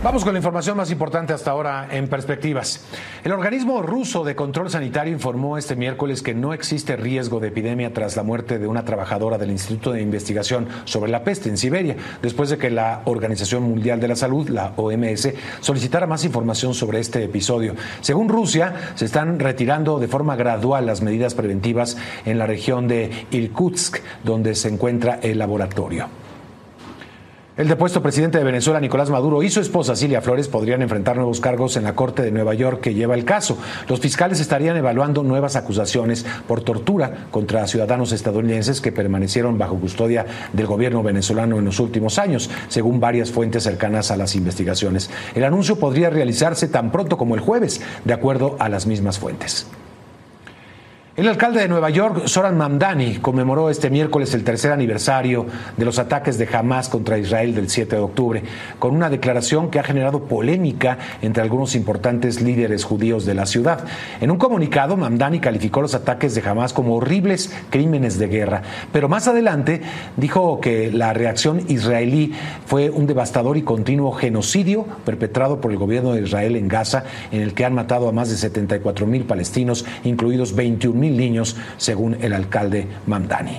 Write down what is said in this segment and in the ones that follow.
Vamos con la información más importante hasta ahora en Perspectivas. El organismo ruso de control sanitario informó este miércoles que no existe riesgo de epidemia tras la muerte de una trabajadora del Instituto de Investigación sobre la Peste en Siberia, después de que la Organización Mundial de la Salud, la OMS, solicitara más información sobre este episodio. Según Rusia, se están retirando de forma gradual las medidas preventivas en la región de Irkutsk, donde se encuentra el laboratorio. El depuesto presidente de Venezuela, Nicolás Maduro, y su esposa, Cilia Flores, podrían enfrentar nuevos cargos en la Corte de Nueva York que lleva el caso. Los fiscales estarían evaluando nuevas acusaciones por tortura contra ciudadanos estadounidenses que permanecieron bajo custodia del gobierno venezolano en los últimos años, según varias fuentes cercanas a las investigaciones. El anuncio podría realizarse tan pronto como el jueves, de acuerdo a las mismas fuentes. El alcalde de Nueva York, Zohran Mamdani, conmemoró este miércoles el tercer aniversario de los ataques de Hamás contra Israel del 7 de octubre, con una declaración que ha generado polémica entre algunos importantes líderes judíos de la ciudad. En un comunicado, Mamdani calificó los ataques de Hamás como horribles crímenes de guerra, pero más adelante dijo que la reacción israelí fue un devastador y continuo genocidio perpetrado por el gobierno de Israel en Gaza, en el que han matado a más de 74,000 palestinos, incluidos 21,000 niños, según el alcalde Mamdani.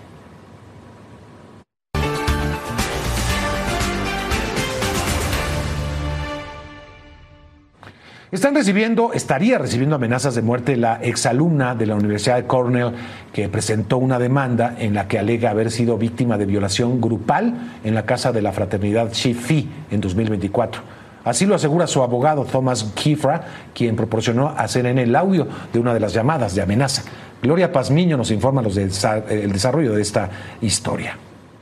Estaría recibiendo amenazas de muerte la exalumna de la Universidad de Cornell, que presentó una demanda en la que alega haber sido víctima de violación grupal en la casa de la fraternidad Chi Phi en 2024. Así lo asegura su abogado Thomas Kifra, quien proporcionó a CNN el audio de una de las llamadas de amenaza. Gloria Pazmiño nos informa el desarrollo de esta historia.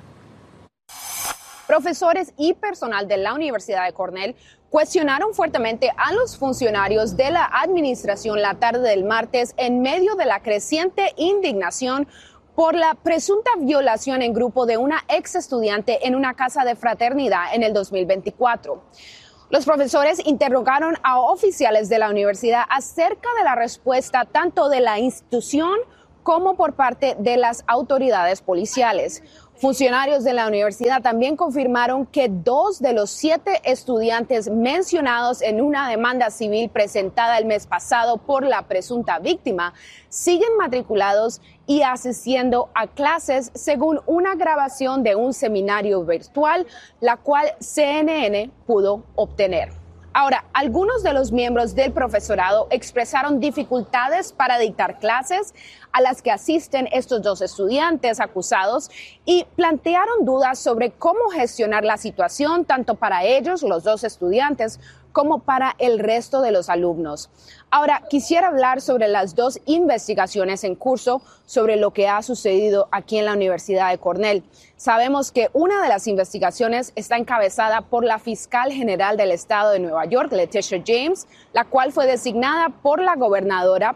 Profesores y personal de la Universidad de Cornell cuestionaron fuertemente a los funcionarios de la administración la tarde del martes en medio de la creciente indignación por la presunta violación en grupo de una ex estudiante en una casa de fraternidad en el 2024. Los profesores interrogaron a oficiales de la universidad acerca de la respuesta tanto de la institución como por parte de las autoridades policiales. Funcionarios de la universidad también confirmaron que 2 de los 7 estudiantes mencionados en una demanda civil presentada el mes pasado por la presunta víctima siguen matriculados y asistiendo a clases, según una grabación de un seminario virtual, la cual CNN pudo obtener. Ahora, algunos de los miembros del profesorado expresaron dificultades para dictar clases a las que asisten estos 2 estudiantes acusados y plantearon dudas sobre cómo gestionar la situación tanto para ellos, los 2 estudiantes, como para el resto de los alumnos. Ahora, quisiera hablar sobre las 2 investigaciones en curso sobre lo que ha sucedido aquí en la Universidad de Cornell. Sabemos que una de las investigaciones está encabezada por la fiscal general del estado de Nueva York, Letitia James, la cual fue designada por la gobernadora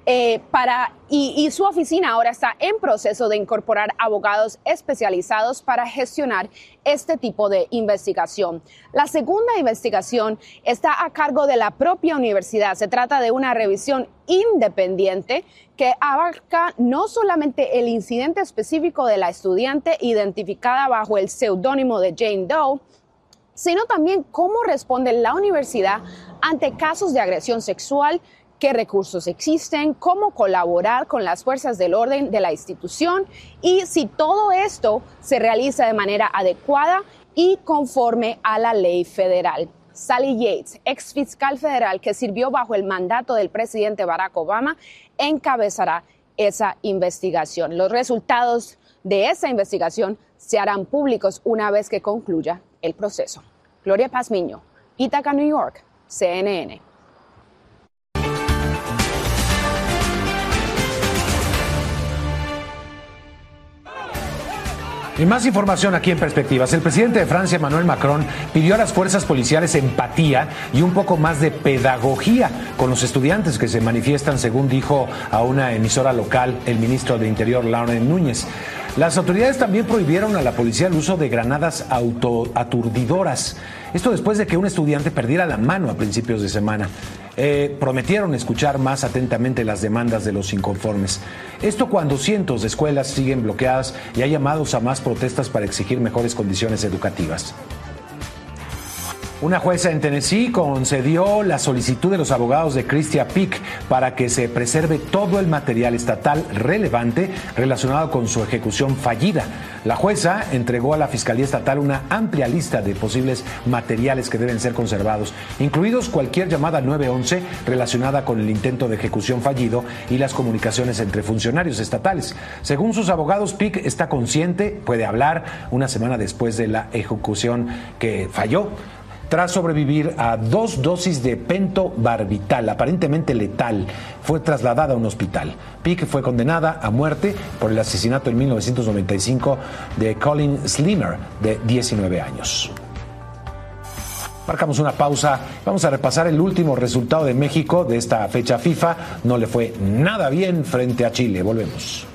y su oficina ahora está en proceso de incorporar abogados especializados para gestionar este tipo de investigación. La segunda investigación está a cargo de la propia universidad. Se trata de una revisión independiente que abarca no solamente el incidente específico de la estudiante identificada bajo el seudónimo de Jane Doe, sino también cómo responde la universidad ante casos de agresión sexual, qué recursos existen, cómo colaborar con las fuerzas del orden de la institución y si todo esto se realiza de manera adecuada y conforme a la ley federal. Sally Yates, ex fiscal federal que sirvió bajo el mandato del presidente Barack Obama, encabezará esa investigación. Los resultados de esa investigación se harán públicos una vez que concluya el proceso. Gloria Pazmiño, Ítaca, New York, CNN. Y más información aquí en Perspectivas. El presidente de Francia, Emmanuel Macron, pidió a las fuerzas policiales empatía y un poco más de pedagogía con los estudiantes que se manifiestan, según dijo a una emisora local el ministro de Interior, Laurent Núñez. Las autoridades también prohibieron a la policía el uso de granadas autoaturdidoras. Esto después de que un estudiante perdiera la mano a principios de semana. Prometieron escuchar más atentamente las demandas de los inconformes. Esto cuando cientos de escuelas siguen bloqueadas y hay llamados a más protestas para exigir mejores condiciones educativas. Una jueza en Tennessee concedió la solicitud de los abogados de Christia Peake para que se preserve todo el material estatal relevante relacionado con su ejecución fallida. La jueza entregó a la Fiscalía Estatal una amplia lista de posibles materiales que deben ser conservados, incluidos cualquier llamada 911 relacionada con el intento de ejecución fallido y las comunicaciones entre funcionarios estatales. Según sus abogados, Peake está consciente, puede hablar una semana después de la ejecución que falló, tras sobrevivir a 2 dosis de pentobarbital, aparentemente letal. Fue trasladada a un hospital. Peake fue condenada a muerte por el asesinato en 1995 de Colin Slimer, de 19 años. Marcamos una pausa. Vamos a repasar el último resultado de México de esta fecha FIFA. No le fue nada bien frente a Chile. Volvemos.